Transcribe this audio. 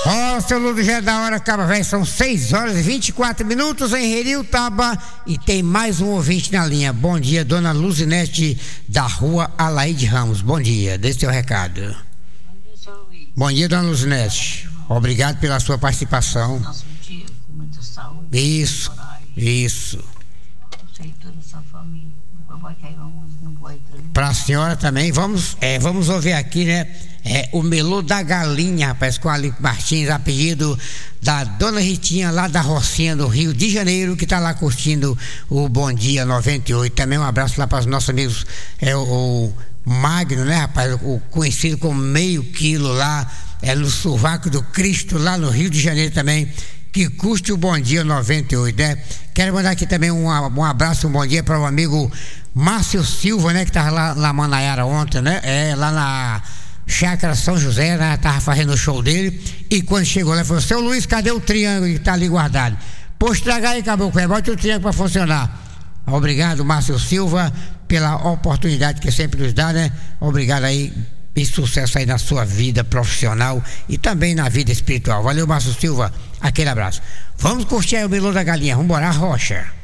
Ó, seu Ludo, já é da hora, acaba, velho. São 6h24 em Heriutaba. E tem mais um ouvinte na linha. Bom dia, dona Luzinete, da rua Alaide Ramos. Bom dia, dê seu recado. Bom dia, seu Luiz. Bom dia, dona Luzinete. Obrigado pela sua participação. Nosso dia, com muita saúde. Isso, isso. Você e toda a sua família. Vai cair uma música no boi pra mim. Pra senhora também, vamos ouvir aqui, né? O Melô da Galinha, rapaz, com a Alipe Martins, a pedido da dona Ritinha, lá da Rocinha do Rio de Janeiro, que tá lá curtindo o Bom Dia 98. Também um abraço lá para os nossos amigos, o Magno, né, rapaz? O conhecido como meio quilo lá, no Sovaco do Cristo, lá no Rio de Janeiro também, que curte o Bom Dia 98, né? Quero mandar aqui também um abraço, um bom dia para o amigo Márcio Silva, né, que tava lá na Manaiara ontem, né? Lá na Chácara São José, né? Tava fazendo o show dele. E quando chegou lá, falou: seu Luiz, cadê o triângulo que tá ali guardado? Pô, estragar aí, caboclo, bote o triângulo para funcionar. Obrigado, Márcio Silva, pela oportunidade que sempre nos dá, né? Obrigado aí e sucesso aí na sua vida profissional e também na vida espiritual. Valeu, Márcio Silva, aquele abraço. Vamos curtir aí o Melô da Galinha, vamos embora, Rocha.